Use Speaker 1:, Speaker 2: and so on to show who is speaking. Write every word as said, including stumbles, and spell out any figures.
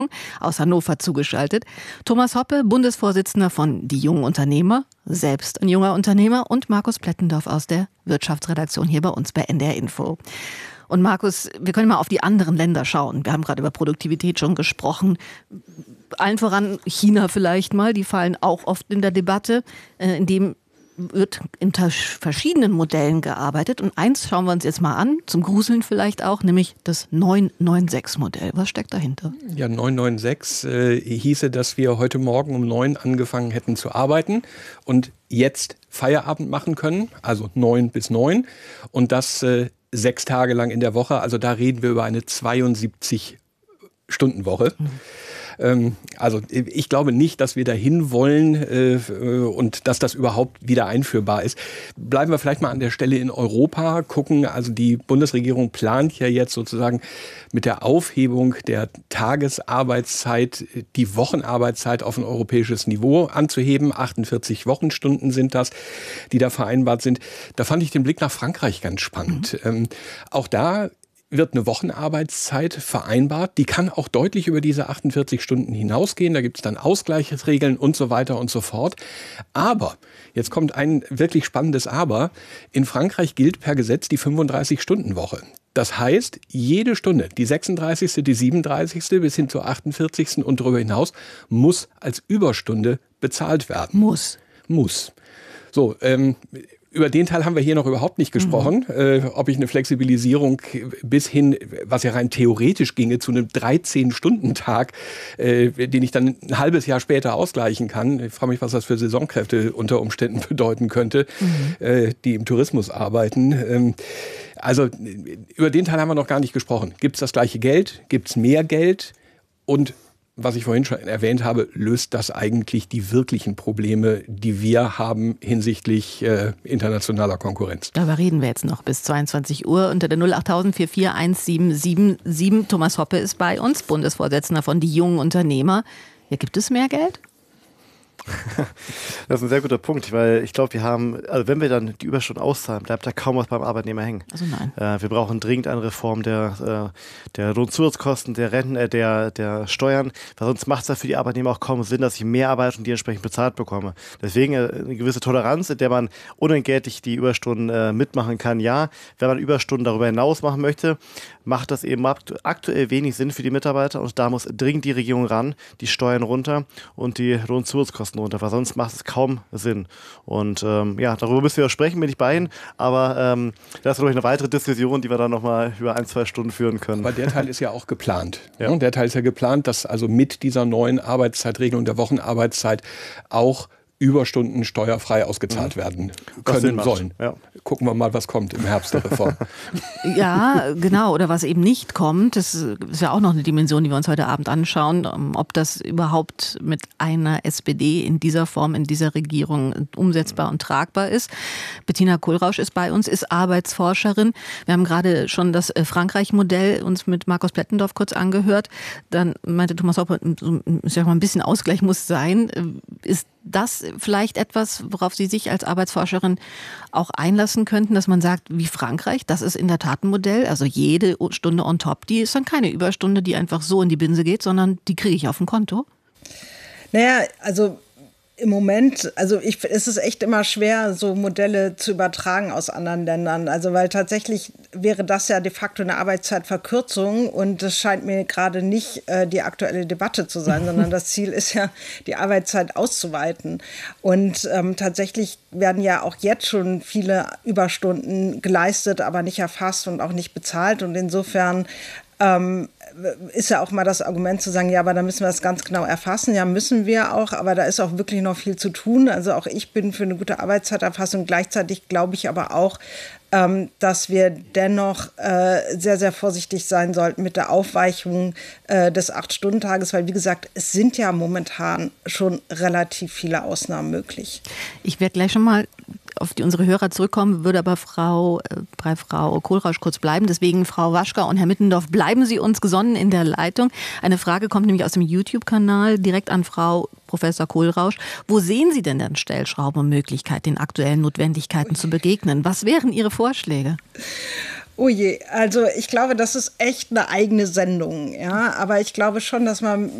Speaker 1: aus Hannover zugeschaltet. Thomas Hoppe, Bundesvorsitzender von Die Jungen Unternehmer, selbst ein junger Unternehmer, und Markus Plettendorf aus der Wirtschaftsredaktion hier bei uns bei N D R Info. Und Markus, wir können mal auf die anderen Länder schauen. Wir haben gerade über Produktivität schon gesprochen. Allen voran China vielleicht mal, die fallen auch oft in der Debatte, in dem wird in verschiedenen Modellen gearbeitet. Und eins schauen wir uns jetzt mal an, zum Gruseln vielleicht auch, nämlich das neun neun sechs Modell. Was steckt dahinter?
Speaker 2: Ja, neun neun sechs äh, hieße, dass wir heute Morgen um neun angefangen hätten zu arbeiten und jetzt Feierabend machen können, also neun bis neun. Und das äh, sechs Tage lang in der Woche. Also da reden wir über eine zweiundsiebzig-Stunden-Woche. Mhm. Also ich glaube nicht, dass wir dahin wollen äh, und dass das überhaupt wieder einführbar ist. Bleiben wir vielleicht mal an der Stelle in Europa, gucken. Also die Bundesregierung plant ja jetzt sozusagen mit der Aufhebung der Tagesarbeitszeit die Wochenarbeitszeit auf ein europäisches Niveau anzuheben. achtundvierzig Wochenstunden sind das, die da vereinbart sind. Da fand ich den Blick nach Frankreich ganz spannend. Mhm. Ähm, auch da wird eine Wochenarbeitszeit vereinbart. Die kann auch deutlich über diese achtundvierzig Stunden hinausgehen. Da gibt es dann Ausgleichsregeln und so weiter und so fort. Aber, jetzt kommt ein wirklich spannendes Aber, in Frankreich gilt per Gesetz die fünfunddreißig-Stunden-Woche. Das heißt, jede Stunde, die sechsunddreißigste, die siebenunddreißigste bis hin zur achtundvierzigste und darüber hinaus, muss als Überstunde bezahlt werden.
Speaker 1: Muss.
Speaker 2: Muss. So, ähm, über den Teil haben wir hier noch überhaupt nicht gesprochen, mhm. äh, ob ich eine Flexibilisierung bis hin, was ja rein theoretisch ginge, zu einem dreizehn-Stunden-Tag, äh, den ich dann ein halbes Jahr später ausgleichen kann. Ich frage mich, was das für Saisonkräfte unter Umständen bedeuten könnte, mhm. äh, die im Tourismus arbeiten. Ähm, also über den Teil haben wir noch gar nicht gesprochen. Gibt es das gleiche Geld? Gibt es mehr Geld? Und was ich vorhin schon erwähnt habe, löst das eigentlich die wirklichen Probleme, die wir haben hinsichtlich äh, internationaler Konkurrenz.
Speaker 1: Darüber reden wir jetzt noch bis zweiundzwanzig Uhr unter der null acht null vier vier eins sieben sieben sieben. Thomas Hoppe ist bei uns, Bundesvorsitzender von Die Jungen Unternehmer. Ja, gibt es mehr Geld?
Speaker 3: Das ist ein sehr guter Punkt, weil ich glaube, wir haben, also wenn wir dann die Überstunden auszahlen, bleibt da kaum was beim Arbeitnehmer hängen.
Speaker 1: Also nein.
Speaker 3: Äh, wir brauchen dringend eine Reform der, äh, der Lohnzusatzkosten, der Renten, äh, der, der Steuern, weil sonst macht es ja für die Arbeitnehmer auch kaum Sinn, dass ich mehr arbeite und die entsprechend bezahlt bekomme. Deswegen äh, eine gewisse Toleranz, in der man unentgeltlich die Überstunden äh, mitmachen kann, ja. Wenn man Überstunden darüber hinaus machen möchte, macht das eben aktuell wenig Sinn für die Mitarbeiter und da muss dringend die Regierung ran, die Steuern runter und die Lohnzusatzkosten runter, weil sonst macht es kaum Sinn. Und ähm, ja, darüber müssen wir auch sprechen, bin ich bei Ihnen, aber ähm, das ist, glaube ich, eine weitere Diskussion, die wir dann nochmal über ein, zwei Stunden führen können.
Speaker 2: Aber der Teil ist ja auch geplant.
Speaker 3: Ja.
Speaker 2: Der Teil ist ja geplant, dass also mit dieser neuen Arbeitszeitregelung der Wochenarbeitszeit auch Überstunden steuerfrei ausgezahlt werden können sollen. Ja. Gucken wir mal, was kommt im Herbst der Reform.
Speaker 1: Ja, genau. Oder was eben nicht kommt. Das ist ja auch noch eine Dimension, die wir uns heute Abend anschauen, ob das überhaupt mit einer S P D in dieser Form, in dieser Regierung umsetzbar und tragbar ist. Bettina Kohlrausch ist bei uns, ist Arbeitsforscherin. Wir haben gerade schon das Frankreich-Modell uns mit Markus Plettendorf kurz angehört. Dann meinte Thomas Hoppe, ich sag mal, ein bisschen Ausgleich muss sein. Ist das vielleicht etwas, worauf Sie sich als Arbeitsforscherin auch einlassen könnten, dass man sagt, wie Frankreich, das ist in der Tat ein Modell, also jede Stunde on top, die ist dann keine Überstunde, die einfach so in die Binse geht, sondern die kriege ich auf dem Konto?
Speaker 4: Naja, also im Moment, also ich, es ist echt immer schwer, so Modelle zu übertragen aus anderen Ländern. Also weil tatsächlich wäre das ja de facto eine Arbeitszeitverkürzung und das scheint mir gerade nicht äh, die aktuelle Debatte zu sein, sondern das Ziel ist ja, die Arbeitszeit auszuweiten. Und ähm, tatsächlich werden ja auch jetzt schon viele Überstunden geleistet, aber nicht erfasst und auch nicht bezahlt. Und insofern ähm, ist ja auch mal das Argument zu sagen, ja, aber da müssen wir das ganz genau erfassen. Ja, müssen wir auch, aber da ist auch wirklich noch viel zu tun. Also auch ich bin für eine gute Arbeitszeiterfassung. Gleichzeitig glaube ich aber auch, ähm, dass wir dennoch äh, sehr, sehr vorsichtig sein sollten mit der Aufweichung äh, des Acht-Stunden-Tages, weil wie gesagt, es sind ja momentan schon relativ viele Ausnahmen möglich.
Speaker 1: Ich werde gleich schon mal auf die unsere Hörer zurückkommen, würde aber Frau, äh, bei Frau Kohlrausch kurz bleiben. Deswegen, Frau Waschka und Herr Mittendorf, bleiben Sie uns gesonnen in der Leitung. Eine Frage kommt nämlich aus dem YouTube-Kanal direkt an Frau Professor Kohlrausch. Wo sehen Sie denn dann Stellschrauben und Möglichkeit, den aktuellen Notwendigkeiten zu begegnen? Was wären Ihre Vorschläge?
Speaker 4: Oh je, also ich glaube, das ist echt eine eigene Sendung, ja. Aber ich glaube schon, dass man